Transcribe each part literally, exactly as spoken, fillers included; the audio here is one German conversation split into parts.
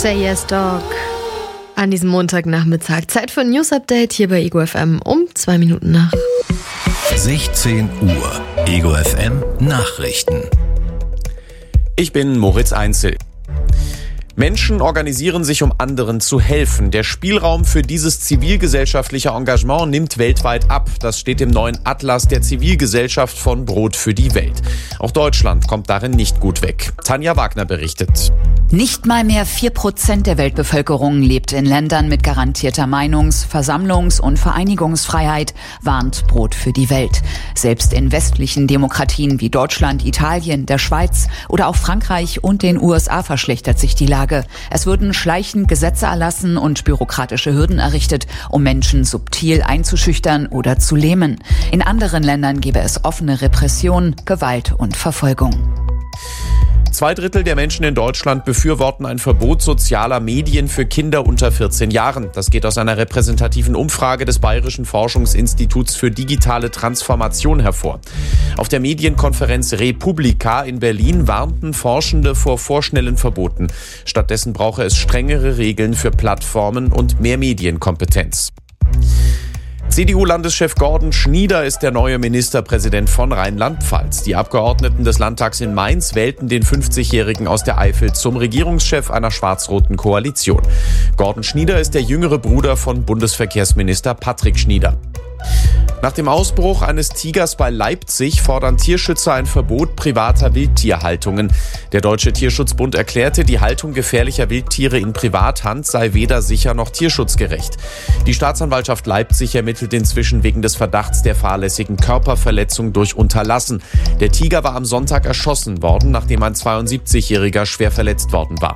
Say Yes Dog. An diesem Montagnachmittag. Zeit für ein News-Update hier bei Ego F M um zwei Minuten nach. sechzehn Uhr. Ego F M Nachrichten. Ich bin Moritz Einzel. Menschen organisieren sich, um anderen zu helfen. Der Spielraum für dieses zivilgesellschaftliche Engagement nimmt weltweit ab. Das steht im neuen Atlas der Zivilgesellschaft von Brot für die Welt. Auch Deutschland kommt darin nicht gut weg. Tanja Wagner berichtet. Nicht mal mehr vier Prozent der Weltbevölkerung lebt in Ländern mit garantierter Meinungs-, Versammlungs- und Vereinigungsfreiheit, warnt Brot für die Welt. Selbst in westlichen Demokratien wie Deutschland, Italien, der Schweiz oder auch Frankreich und den U S A verschlechtert sich die Lage. Es würden schleichend Gesetze erlassen und bürokratische Hürden errichtet, um Menschen subtil einzuschüchtern oder zu lähmen. In anderen Ländern gäbe es offene Repression, Gewalt und Verfolgung. Zwei Drittel der Menschen in Deutschland befürworten ein Verbot sozialer Medien für Kinder unter vierzehn Jahren. Das geht aus einer repräsentativen Umfrage des Bayerischen Forschungsinstituts für digitale Transformation hervor. Auf der Medienkonferenz Republika in Berlin warnten Forschende vor vorschnellen Verboten. Stattdessen brauche es strengere Regeln für Plattformen und mehr Medienkompetenz. C D U-Landeschef Gordon Schnieder ist der neue Ministerpräsident von Rheinland-Pfalz. Die Abgeordneten des Landtags in Mainz wählten den fünfzigjährigen aus der Eifel zum Regierungschef einer schwarz-roten Koalition. Gordon Schnieder ist der jüngere Bruder von Bundesverkehrsminister Patrick Schnieder. Nach dem Ausbruch eines Tigers bei Leipzig fordern Tierschützer ein Verbot privater Wildtierhaltungen. Der Deutsche Tierschutzbund erklärte, die Haltung gefährlicher Wildtiere in Privathand sei weder sicher noch tierschutzgerecht. Die Staatsanwaltschaft Leipzig ermittelt inzwischen wegen des Verdachts der fahrlässigen Körperverletzung durch Unterlassen. Der Tiger war am Sonntag erschossen worden, nachdem ein zweiundsiebzigjähriger schwer verletzt worden war.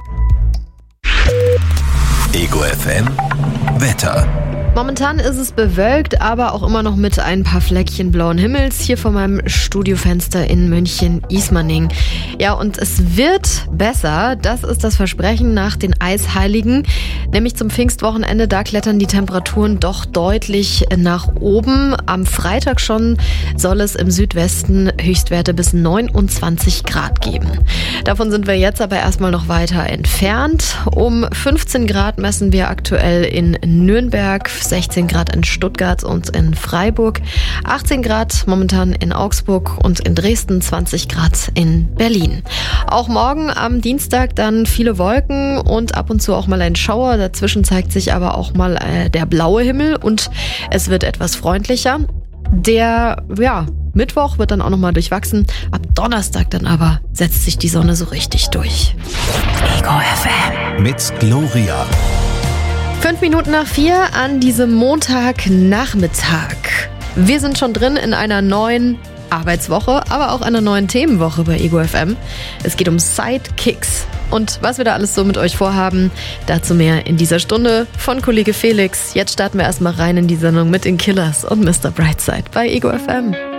Ego F M Wetter. Momentan ist es bewölkt, aber auch immer noch mit ein paar Fleckchen blauen Himmels hier vor meinem Studiofenster in München-Ismaning. Ja, und es wird besser. Das ist das Versprechen nach den Eisheiligen. Nämlich zum Pfingstwochenende, da klettern die Temperaturen doch deutlich nach oben. Am Freitag schon soll es im Südwesten Höchstwerte bis neunundzwanzig Grad geben. Davon sind wir jetzt aber erstmal noch weiter entfernt. Um fünfzehn Grad messen wir aktuell in Nürnberg, sechzehn Grad in Stuttgart und in Freiburg, achtzehn Grad momentan in Augsburg und in Dresden, zwanzig Grad in Berlin. Auch morgen am Dienstag dann viele Wolken und ab und zu auch mal ein Schauer. Dazwischen zeigt sich aber auch mal äh, der blaue Himmel und es wird etwas freundlicher. Der, ja, Mittwoch wird dann auch nochmal durchwachsen. Ab Donnerstag dann aber setzt sich die Sonne so richtig durch. Ego F M. Mit Gloria. Fünf Minuten nach vier an diesem Montagnachmittag. Wir sind schon drin in einer neuen Arbeitswoche, aber auch einer neuen Themenwoche bei Ego F M. Es geht um Sidekicks. Und was wir da alles so mit euch vorhaben, dazu mehr in dieser Stunde von Kollege Felix. Jetzt starten wir erstmal rein in die Sendung mit den Killers und Mister Brightside bei Ego F M.